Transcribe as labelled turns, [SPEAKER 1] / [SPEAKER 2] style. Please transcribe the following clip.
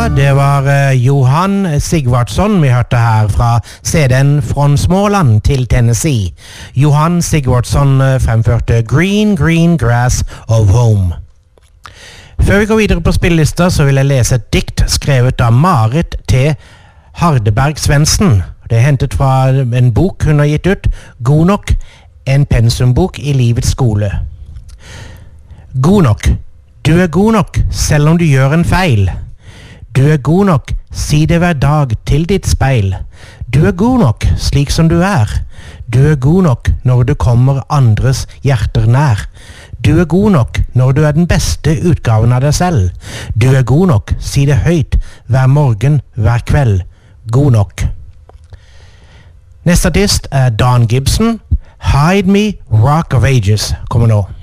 [SPEAKER 1] det var Johan Sigvardsson vi hørte her fra CD-en From Småland til Tennessee. Johan Sigvardsson fremførte Green, Green Grass of Home. Før vi går videre på spillelista så vil jeg lese et dikt skrevet av Marit T. Hardeberg Svendsen. Det er hentet fra en bok hun har gitt ut, God nok, en pensumbok i livets skole. God nok, du er god nok selv om du gjør en feil. Du er god nok, si det hver dag til ditt speil. Du er god nok slik som du er. Du er god nok når du kommer andres hjerter nær. Du er god nok når du er den beste utgaven av deg selv. Du er god nok, si det høyt hver morgen, hver kveld. God nok. Neste artist er Don Gibson. Hide Me, Rock of Ages kommer nå.